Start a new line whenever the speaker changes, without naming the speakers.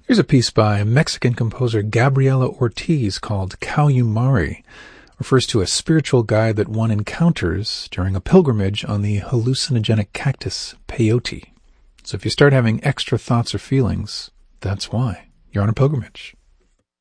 Here's a piece by Mexican composer Gabriela Ortiz called Cayumari. Refers to a spiritual guide that one encounters during a pilgrimage on the hallucinogenic cactus peyote. So if you start having extra thoughts or feelings, that's why. You're on a pilgrimage.